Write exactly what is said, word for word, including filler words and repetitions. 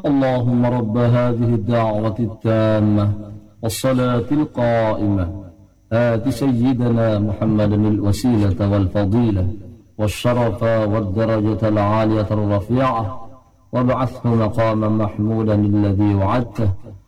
اللهم رب هذه الدعوة التامة والصلاة القائمة آت سيدنا محمدا الوسيلة والفضيلة والشرف والدرجة العالية الرفيعة وابعثه مقاما محمودا الذي وعدته